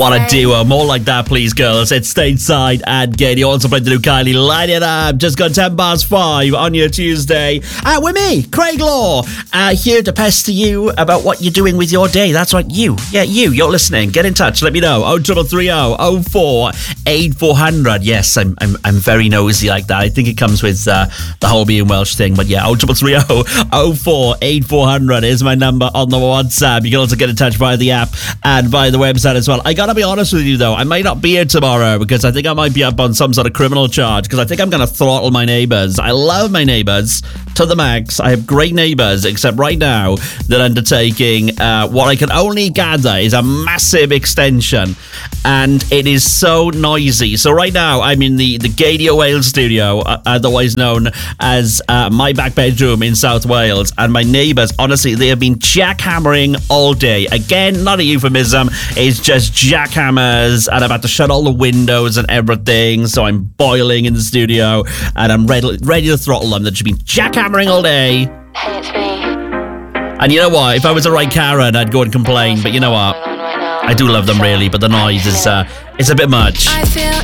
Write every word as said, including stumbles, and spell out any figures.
What a duo. More like that, please, girls. It's Stateside and Katie. Also played the new Kylie. Light it up. Just got ten past five on your Tuesday. Uh, with me, Craig Law. Uh, here to pester you about what you're doing with your day. That's right, you. Yeah, you. You're listening. Get in touch. Let me know. oh three three oh oh four eight four hundred. Yes, I'm, I'm I'm very nosy like that. I think it comes with uh, the whole being Welsh thing. But yeah, oh three three oh oh four eight four hundred is my number on the WhatsApp. You can also get in touch via the app and via the website as well. I got to be honest with you, though, I might not be here tomorrow because I think I might be up on some sort of criminal charge because I think I'm going to throttle my neighbours. I love my neighbours to the max. I have great neighbours, except right now they're undertaking uh, what I can only gather is a massive extension, and it is so noisy. So right now I'm in the, the Gadio Wales studio, uh, otherwise known as uh, my back bedroom in South Wales, and my neighbours, honestly, they have been jackhammering all day. Again, not a euphemism, it's just jackhammers, and I'm about to shut all the windows and everything, so I'm boiling in the studio, and I'm ready, ready to throttle them. They've just been jackhammering all day. And you know what? If I was the right Karen, I'd go and complain, but you know what? I do love them, really, but the noise is uh, it's a bit much. I feel